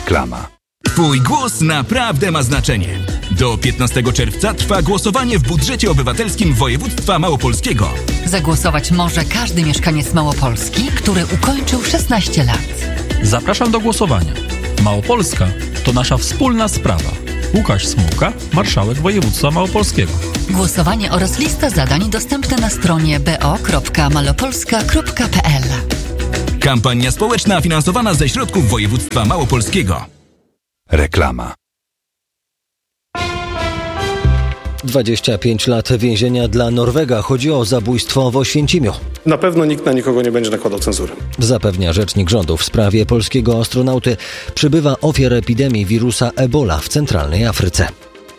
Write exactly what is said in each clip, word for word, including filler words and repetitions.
Reklama. Twój głos naprawdę ma znaczenie. Do piętnastego czerwca trwa głosowanie w budżecie obywatelskim województwa małopolskiego. Zagłosować może każdy mieszkaniec Małopolski, który ukończył szesnaście lat. Zapraszam do głosowania. Małopolska to nasza wspólna sprawa. Łukasz Smułka, marszałek województwa małopolskiego. Głosowanie oraz lista zadań dostępne na stronie b o kropka malopolska kropka p l. Kampania społeczna finansowana ze środków województwa małopolskiego. Reklama. dwadzieścia pięć lat więzienia dla Norwega. Chodzi o zabójstwo w Oświęcimiu. Na pewno nikt na nikogo nie będzie nakładał cenzury. Zapewnia rzecznik rządu w sprawie polskiego astronauty. Przybywa ofiar epidemii wirusa Ebola w centralnej Afryce.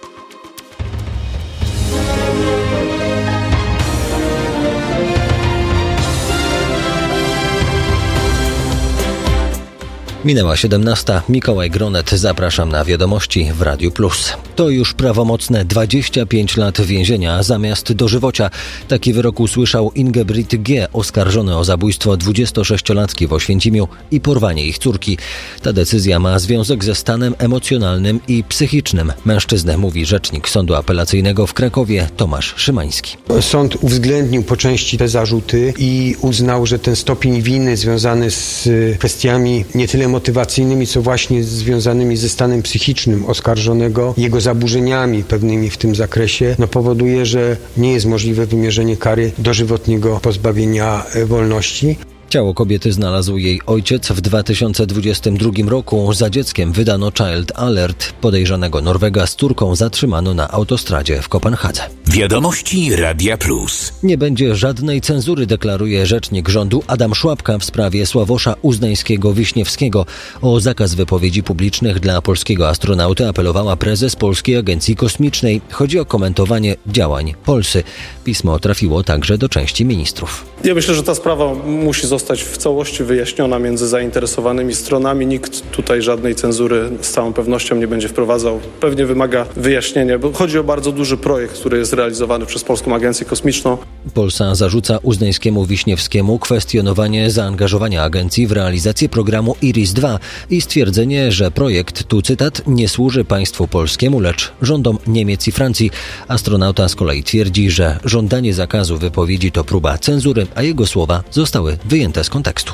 Minęła siedemnasta. Mikołaj Gronet. Zapraszam na wiadomości w Radiu Plus. To już prawomocne dwadzieścia pięć lat więzienia zamiast dożywocia. Taki wyrok usłyszał Ingebrigt G., oskarżony o zabójstwo dwudziestosześciolatki w Oświęcimiu i porwanie ich córki. Ta decyzja ma związek ze stanem emocjonalnym i psychicznym mężczyzny, mówi rzecznik Sądu Apelacyjnego w Krakowie Tomasz Szymański. Sąd uwzględnił po części te zarzuty i uznał, że ten stopień winy związany z kwestiami nie tyle motywacyjnymi, co właśnie związanymi ze stanem psychicznym oskarżonego, jego zaburzeniami pewnymi w tym zakresie, no powoduje, że nie jest możliwe wymierzenie kary dożywotniego pozbawienia wolności. Ciało kobiety znalazł jej ojciec w dwa tysiące dwudziestym drugim roku. Za dzieckiem wydano Child Alert. Podejrzanego Norwega z córką zatrzymano na autostradzie w Kopenhadze. Wiadomości Radia Plus. Nie będzie żadnej cenzury, deklaruje rzecznik rządu Adam Szłapka w sprawie Sławosza Uznańskiego-Wiśniewskiego. O zakaz wypowiedzi publicznych dla polskiego astronauty apelowała prezes Polskiej Agencji Kosmicznej. Chodzi o komentowanie działań Polsy. Pismo trafiło także do części ministrów. Ja myślę, że ta sprawa musi zostać w całości wyjaśniona między zainteresowanymi stronami. Nikt tutaj żadnej cenzury z całą pewnością nie będzie wprowadzał. Pewnie wymaga wyjaśnienia, bo chodzi o bardzo duży projekt, który jest realizowany przez Polską Agencję Kosmiczną. Polsa zarzuca Uznańskiemu Wiśniewskiemu kwestionowanie zaangażowania agencji w realizację programu Iris dwa i stwierdzenie, że projekt, tu cytat, nie służy państwu polskiemu, lecz rządom Niemiec i Francji. Astronauta z kolei twierdzi, że żądanie zakazu wypowiedzi to próba cenzury, a jego słowa zostały wyjęte z kontekstu.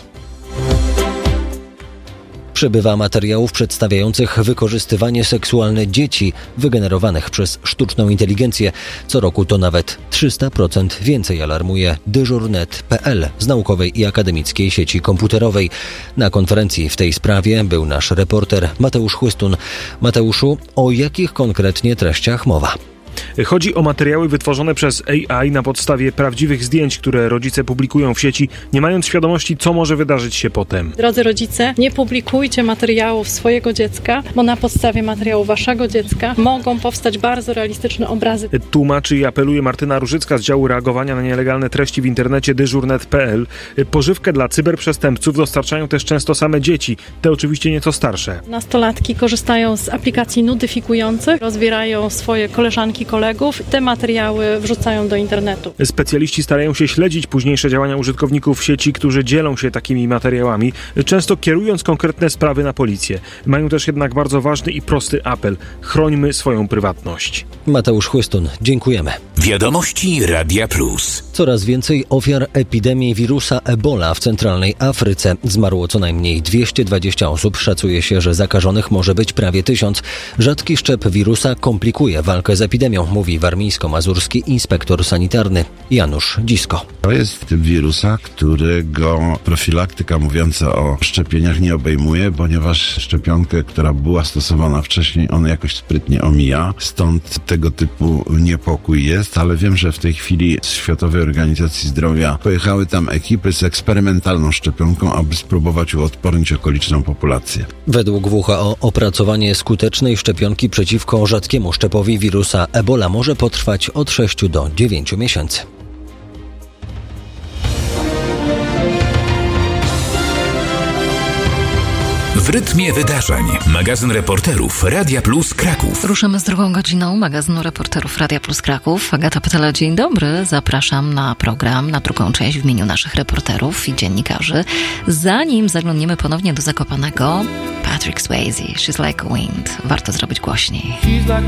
Przybywa materiałów przedstawiających wykorzystywanie seksualne dzieci wygenerowanych przez sztuczną inteligencję. Co roku to nawet trzysta procent więcej, alarmuje dyżurnet kropka p l z naukowej i akademickiej sieci komputerowej. Na konferencji w tej sprawie był nasz reporter Mateusz Chłystun. Mateuszu, o jakich konkretnie treściach mowa? Chodzi o materiały wytworzone przez A I na podstawie prawdziwych zdjęć, które rodzice publikują w sieci, nie mając świadomości, co może wydarzyć się potem. Drodzy rodzice, nie publikujcie materiałów swojego dziecka, bo na podstawie materiału waszego dziecka mogą powstać bardzo realistyczne obrazy. Tłumaczy i apeluje Martyna Różycka z działu reagowania na nielegalne treści w internecie dyżurnet kropka p l. Pożywkę dla cyberprzestępców dostarczają też często same dzieci, te oczywiście nieco starsze. Nastolatki korzystają z aplikacji nudyfikujących, rozbierają swoje koleżanki, kolegów, te materiały wrzucają do internetu. Specjaliści starają się śledzić późniejsze działania użytkowników sieci, którzy dzielą się takimi materiałami, często kierując konkretne sprawy na policję. Mają też jednak bardzo ważny i prosty apel. Chrońmy swoją prywatność. Mateusz Chłystun, dziękujemy. Wiadomości Radia Plus. Coraz więcej ofiar epidemii wirusa Ebola w centralnej Afryce. Zmarło co najmniej dwieście dwadzieścia osób. Szacuje się, że zakażonych może być prawie tysiąc. Rzadki szczep wirusa komplikuje walkę z epidemią, mówi warmińsko-mazurski inspektor sanitarny Janusz Dzisko. To jest typ wirusa, którego profilaktyka mówiąca o szczepieniach nie obejmuje, ponieważ szczepionkę, która była stosowana wcześniej, on jakoś sprytnie omija. Stąd tego typu niepokój jest, ale wiem, że w tej chwili z Światowej Organizacji Zdrowia pojechały tam ekipy z eksperymentalną szczepionką, aby spróbować uodpornić okoliczną populację. Według W H O opracowanie skutecznej szczepionki przeciwko rzadkiemu szczepowi wirusa Ebola może potrwać od sześciu do dziewięciu miesięcy. W rytmie wydarzeń. Magazyn reporterów Radia Plus Kraków. Ruszymy z drugą godziną magazynu reporterów Radia Plus Kraków. Agata Pytela, dzień dobry. Zapraszam na program, na drugą część w imieniu naszych reporterów i dziennikarzy. Zanim zaglądniemy ponownie do Zakopanego, Patrick Swayze, She's Like a Wind. Warto zrobić głośniej.